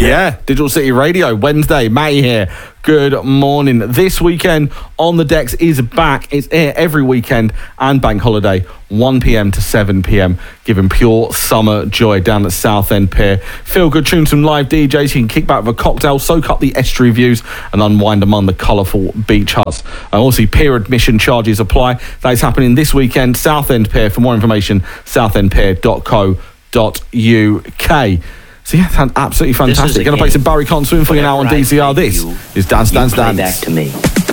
Yeah, Digital City Radio, Wednesday, Matty here. Good morning. This weekend on the decks is back. It's here every weekend and bank holiday, 1 p.m. to 7 p.m, giving pure summer joy down at Southend Pier. Feel good, tune some live DJs. You can kick back with a cocktail, soak up the estuary views and unwind among the colourful beach huts. Also, pier admission charges apply. That is happening this weekend, Southend Pier. For more information, southendpier.co.uk. So yeah, that's absolutely fantastic. Going to play some Barry Can't Swim for you now on DCR. This is Dance Dance Dance. Back to me.